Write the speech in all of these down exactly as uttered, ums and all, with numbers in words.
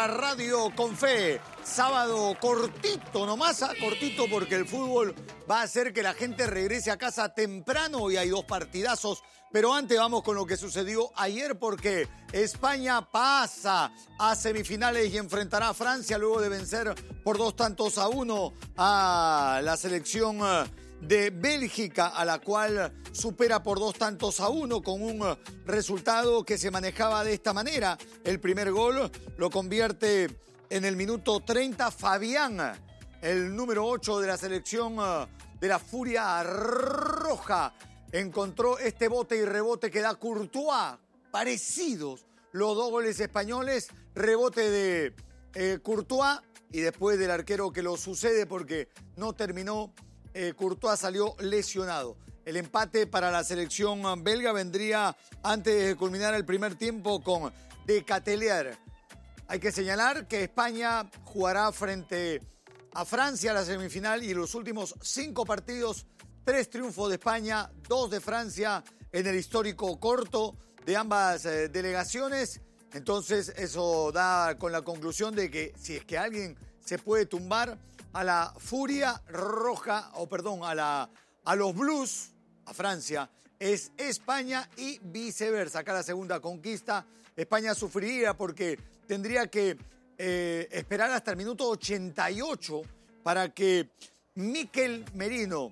la radio con fe. Sábado cortito nomás, ¿ah? cortito porque el fútbol va a hacer que la gente regrese a casa temprano y hay dos partidazos. Pero antes vamos con lo que sucedió ayer porque España pasa a semifinales y enfrentará a Francia luego de vencer por dos tantos a uno a la selección de Bélgica, a la cual supera por dos tantos a uno con un resultado que se manejaba de esta manera. El primer gol lo convierte en el minuto treinta Fabián, el número ocho de la selección de la Furia Roja. Encontró este bote y rebote que da Courtois, parecidos los dos goles españoles, rebote de eh, Courtois y después del arquero que lo sucede porque no terminó. Eh, Courtois salió lesionado. El empate para la selección belga vendría antes de culminar el primer tiempo con De Ketelaere. Hay que señalar que España jugará frente a Francia a la semifinal y en los últimos cinco partidos, tres triunfos de España, dos de Francia en el histórico corto de ambas eh, delegaciones. Entonces eso da con la conclusión de que si es que alguien se puede tumbar a la Furia Roja, o perdón, a, la, a los Blues, a Francia, es España y viceversa. Acá la segunda conquista, España sufriría porque tendría que eh, esperar hasta el minuto ochenta y ocho para que Mikel Merino,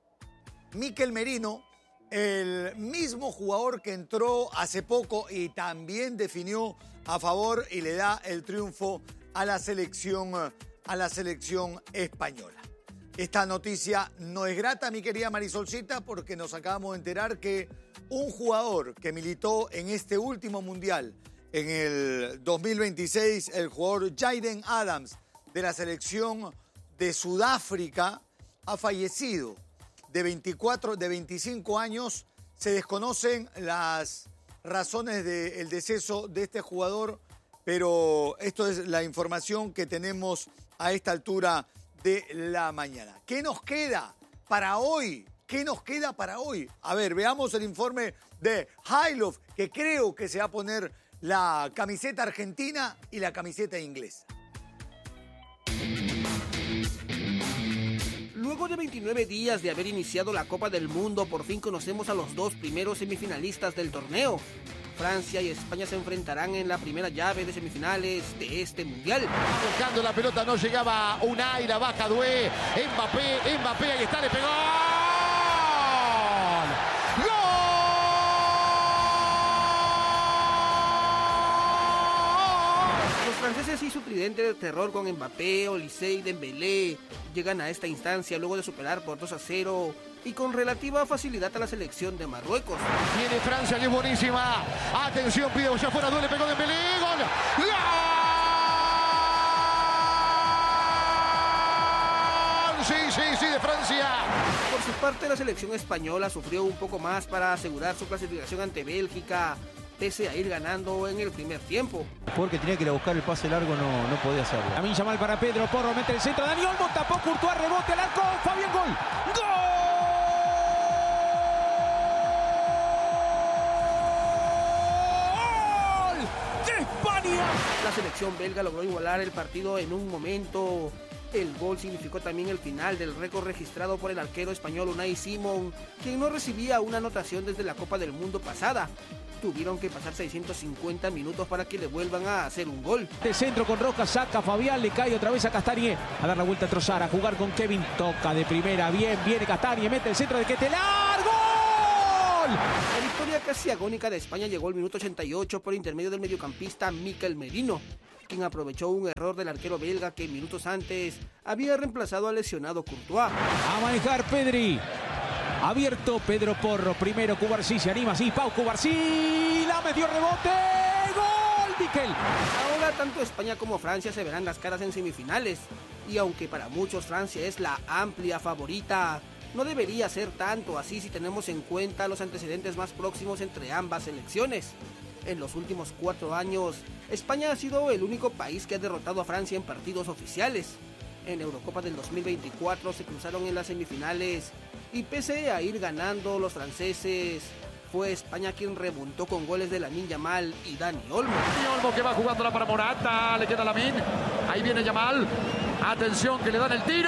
Mikel Merino, el mismo jugador que entró hace poco y también definió a favor y le da el triunfo a la selección a la selección española. Esta noticia no es grata, mi querida Marisolcita, porque nos acabamos de enterar que un jugador que militó en este último mundial, en el dos mil veintiséis, el jugador Jaden Adams de la selección de Sudáfrica, ha fallecido de veinticuatro, de veinticinco años. Se desconocen las razones del deceso de este jugador, pero esto es la información que tenemos a esta altura de la mañana. ¿Qué nos queda para hoy? ¿Qué nos queda para hoy? A ver, veamos el informe de Hailov, que creo que se va a poner la camiseta argentina y la camiseta inglesa. Luego de veintinueve días de haber iniciado la Copa del Mundo, por fin conocemos a los dos primeros semifinalistas del torneo. Francia y España se enfrentarán en la primera llave de semifinales de este mundial. Buscando la pelota, no llegaba Unai, la baja Doué, Mbappé, Mbappé, ahí está, le pegó. Los franceses y su tridente de terror con Mbappé, Olise y Dembélé llegan a esta instancia luego de superar por dos a cero y con relativa facilidad a la selección de Marruecos. Viene Francia, que es buenísima. Atención, pide ya fuera, duele, pegó Dembélé, gol. ¡Gol! Sí, sí, sí, de Francia. Por su parte, la selección española sufrió un poco más para asegurar su clasificación ante Bélgica, pese a ir ganando en el primer tiempo. Porque tenía que ir a buscar el pase largo, no, no podía hacerlo. A mí Yamal para Pedro Porro, mete el centro, Dani Olmo tapó, Courtois, rebote al arco, Fabián, gol. ¡Gol! La selección belga logró igualar el partido en un momento. El gol significó también el final del récord registrado por el arquero español Unai Simón, quien no recibía una anotación desde la Copa del Mundo pasada. Tuvieron que pasar seiscientos cincuenta minutos para que le vuelvan a hacer un gol. De centro con Roca, saca Fabián, le cae otra vez a Castagne. A dar la vuelta a Trossard, a jugar con Kevin. Toca de primera, bien, viene Castagne, mete el centro de Ketelaere, ¡gol! La victoria casi agónica de España llegó al minuto ochenta y ocho por intermedio del mediocampista Mikel Merino, quien aprovechó un error del arquero belga que minutos antes había reemplazado al lesionado Courtois. A manejar Pedri. Abierto Pedro Porro, primero Cubarsí, se anima así, Pau Cubarsí, la metió, rebote, gol, Mikel. Ahora tanto España como Francia se verán las caras en semifinales, y aunque para muchos Francia es la amplia favorita, no debería ser tanto así si tenemos en cuenta los antecedentes más próximos entre ambas selecciones. En los últimos cuatro años, España ha sido el único país que ha derrotado a Francia en partidos oficiales. En Eurocopa del dos mil veinticuatro se cruzaron en las semifinales y pese a ir ganando los franceses, fue España quien remontó con goles de Lamine Yamal y Dani Olmo. Dani Olmo que va jugándola para Morata, le queda Lamine, ahí viene Yamal, atención que le dan el tiro.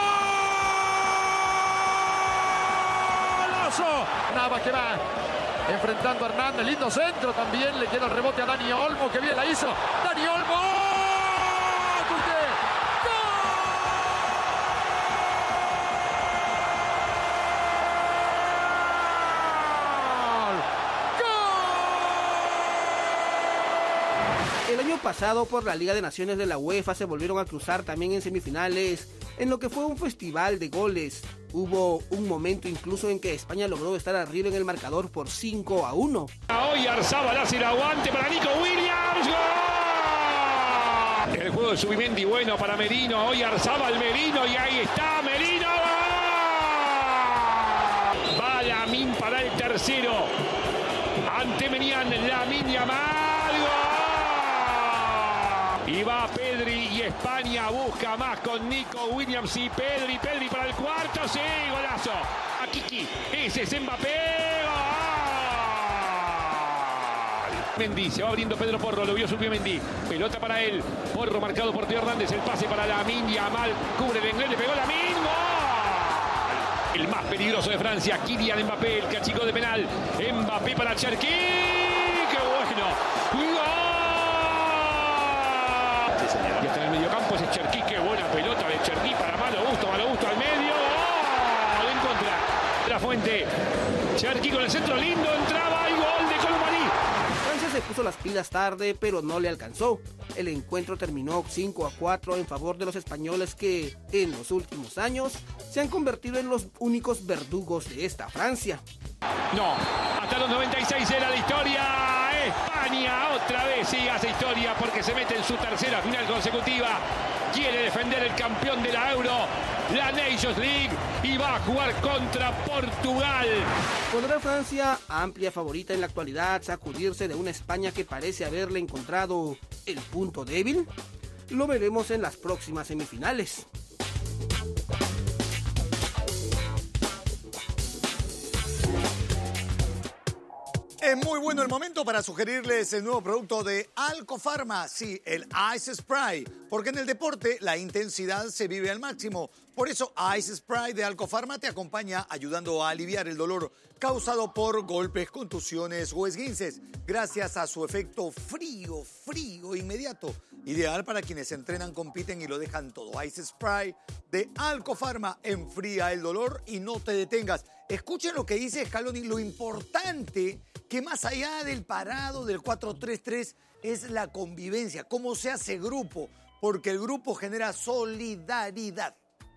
¡Golazo! Navas que va enfrentando a Hernández, lindo centro también, le queda el rebote a Dani Olmo, que bien la hizo. Dani Olmo. El año pasado por la Liga de Naciones de la UEFA se volvieron a cruzar también en semifinales, en lo que fue un festival de goles. Hubo un momento incluso en que España logró estar arriba en el marcador por cinco a uno. Hoy Arzábal hace el aguante para Nico Williams. ¡Gol! El juego de Zubimendi bueno para Merino. Hoy Arzábal Merino y ahí está Merino. ¡Gol! Va Lamine para el tercero. Ante Menian, Lamine Yamal. Y va Pedri y España busca más con Nico Williams y Pedri. Pedri para el cuarto, sí, golazo. A Kiki, ese es Mbappé. ¡Gol! Mendy, se va abriendo Pedro Porro, lo vio Zubimendi. Pelota para él. Porro marcado por Teo Hernández. El pase para Lamine Yamal. Cubre el inglés, le pegó Lamine. ¡Gol! El más peligroso de Francia, Kylian Mbappé, el cachico de penal. Mbappé para Cherki. ¡Qué bueno! ¡Gol! Y hasta en el mediocampo es Cherki, qué buena pelota de Cherki para Malo Gusto, Malo Gusto al medio. ¡Oh! En contra. La Fuente. Cherki con el centro lindo, entraba y gol de Colomani. Francia se puso las pilas tarde, pero no le alcanzó. El encuentro terminó cinco a cuatro en favor de los españoles que, en los últimos años, se han convertido en los únicos verdugos de esta Francia. No, hasta los noventa y seis era la historia. España otra vez sigue esa historia porque se mete en su tercera final consecutiva. Quiere defender el campeón de la Euro, la Nations League, y va a jugar contra Portugal. ¿Podrá Francia, amplia favorita en la actualidad, sacudirse de una España que parece haberle encontrado el punto débil? Lo veremos en las próximas semifinales. Es muy bueno el momento para sugerirles el nuevo producto de Alcofarma, sí, el Ice Spray, porque en el deporte la intensidad se vive al máximo. Por eso Ice Spray de Alcofarma te acompaña ayudando a aliviar el dolor causado por golpes, contusiones o esguinces, gracias a su efecto frío, frío inmediato. Ideal para quienes entrenan, compiten y lo dejan todo. Ice Spray de Alcofarma enfría el dolor y no te detengas. Escuchen lo que dice Scaloni, lo importante que más allá del parado del cuatro tres tres es la convivencia, cómo se hace grupo, porque el grupo genera solidaridad.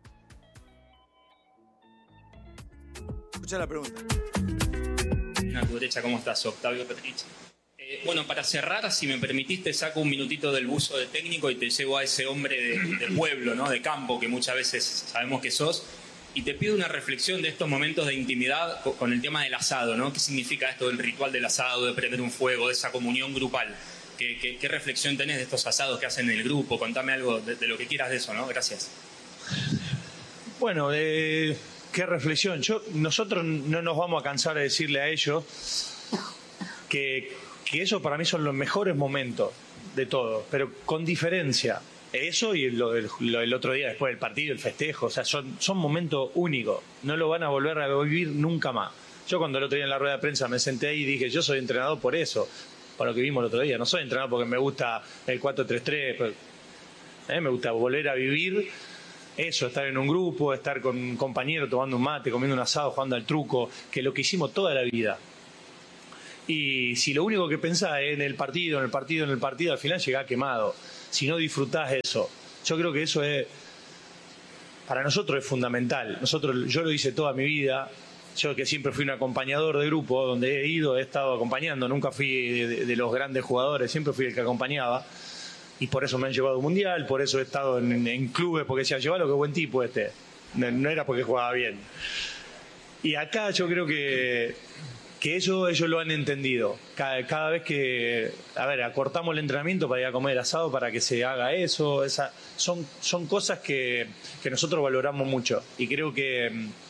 Escucha la pregunta. A tu derecha, ¿cómo estás? Octavio Petrici. Eh, bueno, para cerrar, si me permitiste, saco un minutito del buzo de técnico y te llevo a ese hombre de, de pueblo, ¿no? De campo, que muchas veces sabemos que sos. Y te pido una reflexión de estos momentos de intimidad con el tema del asado, ¿no? ¿Qué significa esto del ritual del asado, de prender un fuego, de esa comunión grupal? ¿Qué, qué, qué reflexión tenés de estos asados que hacen en el grupo? Contame algo de, de lo que quieras de eso, ¿no? Gracias. Bueno, eh, qué reflexión. Yo, nosotros no nos vamos a cansar de decirle a ellos que, que esos para mí son los mejores momentos de todo, pero con diferencia. Eso y lo del, lo del otro día después del partido, el festejo, o sea, son, son momentos únicos, no lo van a volver a vivir nunca más. Yo cuando el otro día en la rueda de prensa me senté ahí y dije, yo soy entrenador por eso, por lo que vimos el otro día, no soy entrenador porque me gusta el cuatro tres tres, pues, eh, me gusta volver a vivir eso, estar en un grupo, estar con un compañero tomando un mate, comiendo un asado, jugando al truco, que es lo que hicimos toda la vida. Y si lo único que pensás es en el partido, en el partido, en el partido, al final llegás quemado. Si no disfrutás eso, yo creo que eso es, para nosotros es fundamental. Nosotros, yo lo hice toda mi vida, yo que siempre fui un acompañador de grupo, donde he ido, he estado acompañando, nunca fui de, de, de los grandes jugadores, siempre fui el que acompañaba, y por eso me han llevado a un mundial, por eso he estado en, en clubes, porque decía, llevalo, qué buen tipo este, no, no era porque jugaba bien. Y acá yo creo que... que eso ellos lo han entendido. Cada, cada vez que, a ver, acortamos el entrenamiento para ir a comer asado para que se haga eso, esa, son, son cosas que, que nosotros valoramos mucho y creo que,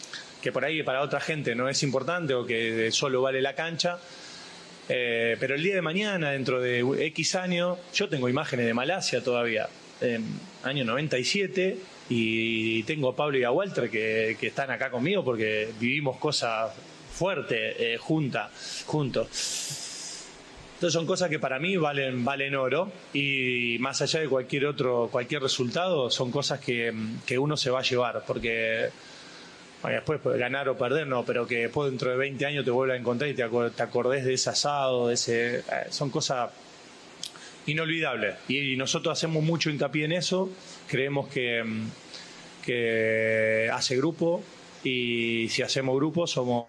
que por ahí para otra gente no es importante o que solo vale la cancha. Eh, pero el día de mañana, dentro de X años, yo tengo imágenes de Malasia todavía, en año noventa y siete, y tengo a Pablo y a Walter que, que están acá conmigo porque vivimos cosas fuertes eh, junta, juntos. Entonces son cosas que para mí valen, valen oro, y más allá de cualquier otro, cualquier resultado, son cosas que, que uno se va a llevar, porque bueno, después puede ganar o perder, no, pero que después dentro de veinte años te vuelvas a encontrar y te, acord- te acordés de ese asado, de ese, eh, son cosas inolvidables. Y, y nosotros hacemos mucho hincapié en eso, creemos que, que hace grupo, y si hacemos grupo somos...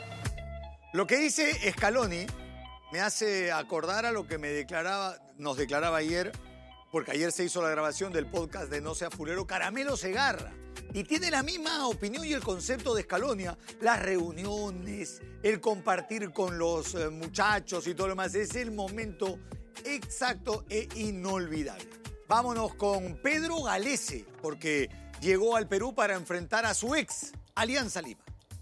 Lo que dice Scaloni me hace acordar a lo que me declaraba, nos declaraba ayer, porque ayer se hizo la grabación del podcast de No Sea Fulero, Caramelo Segarra. Y tiene la misma opinión y el concepto de Scaloni, las reuniones, el compartir con los eh, muchachos y todo lo demás. Es el momento exacto e inolvidable. Vámonos con Pedro Galese, porque llegó al Perú para enfrentar a su ex, Alianza Lima.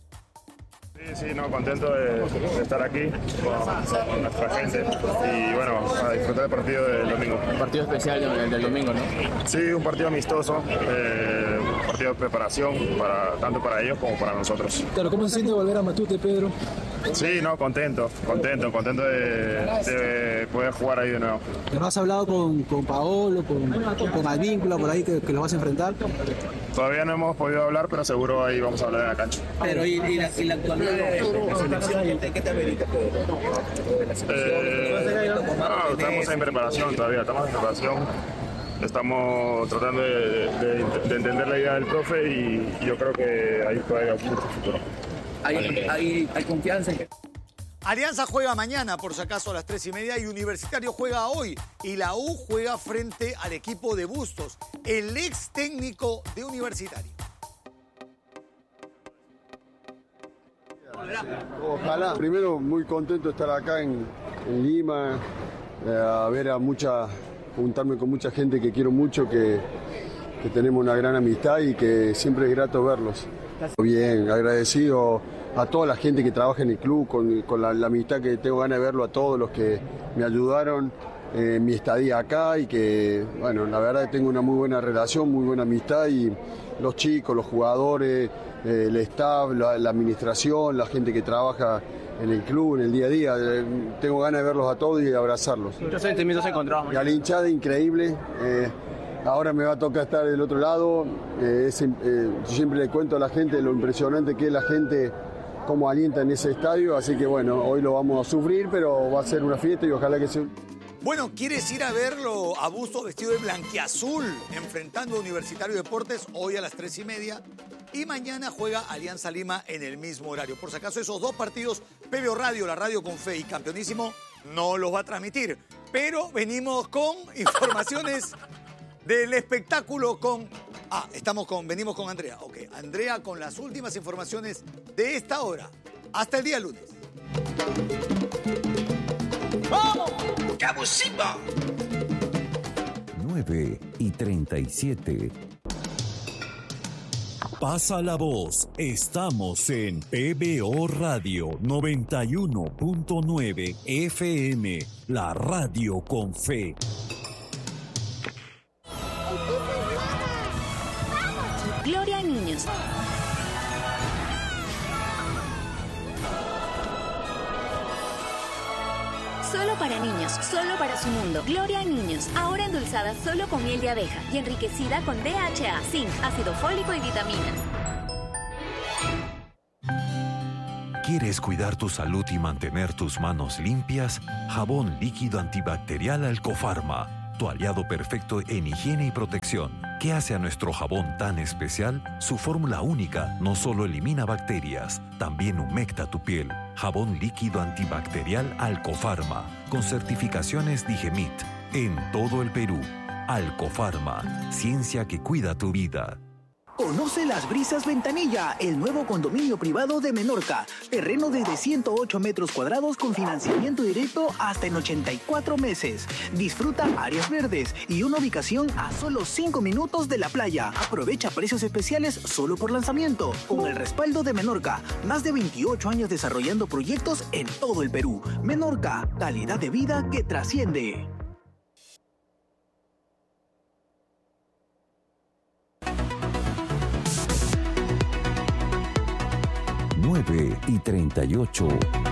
Sí, sí, no, contento de, de estar aquí con, con nuestra gente y bueno, a disfrutar del partido del domingo. Un partido especial el del domingo, ¿no? Sí, un partido amistoso, eh, un partido de preparación para, tanto para ellos como para nosotros. Claro, ¿cómo se siente volver a Matute, Pedro? Sí, no, contento, contento, contento de, de poder jugar ahí de nuevo. ¿No has hablado con, con Paolo, con, con Advíncula, por ahí que, que los vas a enfrentar? Todavía no hemos podido hablar, pero seguro ahí vamos a hablar en la cancha. Pero ¿y, y, la, y la actualidad de la selección? ¿Qué te amerita, Pedro? Eh, no, estamos en preparación todavía, estamos en preparación. Estamos tratando de, de, de entender la idea del profe y, y yo creo que ahí puede haber mucho futuro. Hay, hay, hay confianza en que... Alianza juega mañana, por si acaso, a las tres y media, y Universitario juega hoy. Y la U juega frente al equipo de Bustos, el ex técnico de Universitario. Ojalá. Primero, muy contento de estar acá en, en Lima, eh, a ver a mucha, juntarme con mucha gente que quiero mucho, que, que tenemos una gran amistad y que siempre es grato verlos. Bien, agradecido a toda la gente que trabaja en el club, con, con la, la amistad que tengo ganas de verlo, a todos los que me ayudaron en eh, mi estadía acá, y que, bueno, la verdad que tengo una muy buena relación, muy buena amistad, y los chicos, los jugadores, eh, el staff, la, la administración, la gente que trabaja en el club, en el día a día, eh, tengo ganas de verlos a todos y abrazarlos. Muchos sentimientos encontrados. Y a la hinchada increíble. Eh, Ahora me va a tocar estar del otro lado. Eh, es, eh, yo siempre le cuento a la gente lo impresionante que es la gente, cómo alienta en ese estadio. Así que bueno, hoy lo vamos a sufrir, pero va a ser una fiesta y ojalá que sea. Bueno, ¿quieres ir a verlo a Bustos vestido de blanquiazul, enfrentando a Universitario Deportes hoy a las tres y media? Y mañana juega Alianza Lima en el mismo horario. Por si acaso, esos dos partidos, P B O Radio, la radio con fe y Campeonísimo, no los va a transmitir. Pero venimos con informaciones del espectáculo con... Ah, estamos con... Venimos con Andrea. Ok, Andrea con las últimas informaciones de esta hora. Hasta el día lunes. ¡Vamos! ¡Cabo Simba! nueve y treinta y siete. Pasa la voz. Estamos en P B O Radio noventa y uno punto nueve F M, la radio con fe. Gloria a niños. Solo para niños, solo para su mundo. Gloria a niños, ahora endulzada solo con miel de abeja y enriquecida con D H A, zinc, ácido fólico y vitaminas. ¿Quieres cuidar tu salud y mantener tus manos limpias? Jabón líquido antibacterial Alcofarma, tu aliado perfecto en higiene y protección. ¿Qué hace a nuestro jabón tan especial? Su fórmula única no solo elimina bacterias, también humecta tu piel. Jabón líquido antibacterial Alcofarma, con certificaciones Digemit, en todo el Perú. Alcofarma, ciencia que cuida tu vida. Conoce Las Brisas Ventanilla, el nuevo condominio privado de Menorca. Terreno desde ciento ocho metros cuadrados con financiamiento directo hasta en ochenta y cuatro meses. Disfruta áreas verdes y una ubicación a solo cinco minutos de la playa. Aprovecha precios especiales solo por lanzamiento. Con el respaldo de Menorca, más de veintiocho años desarrollando proyectos en todo el Perú. Menorca, calidad de vida que trasciende. nueve y treinta y ocho.